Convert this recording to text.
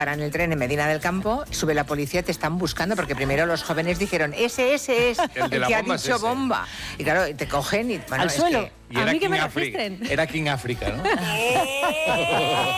Paran el tren en Medina del Campo, sube la policía, te están buscando, porque primero los jóvenes dijeron, ese es el que ha dicho bomba. Y claro, te cogen y... Bueno, al suelo. Y era a mí que me King registren. Era King África, ¿no?